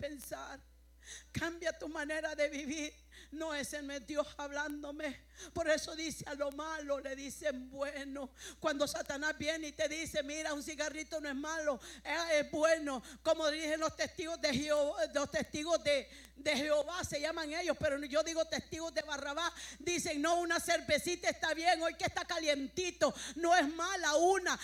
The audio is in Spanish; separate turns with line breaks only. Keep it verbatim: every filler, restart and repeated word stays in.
pensar. Cambia tu manera de vivir. No, ese no es Dios hablándome. Por eso dice, a lo malo le dicen bueno. Cuando Satanás viene y te dice, mira, un cigarrito no es malo, es, es bueno. Como dicen los testigos de Jehová, los testigos de, de Jehová se llaman ellos, pero yo digo testigos de Barrabás. Dicen, no, una cervecita está bien, hoy que está calientito, no es mala una.